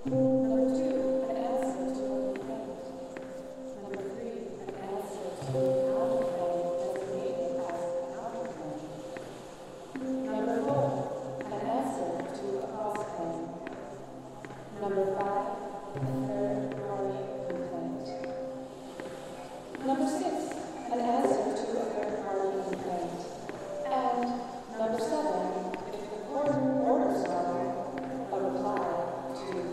Number two, an answer to a complaint. Number three, an answer to a counterclaim designated as a counterclaim. Number four, an answer to a cross-claim. Number five, a third-party complaint. Number six,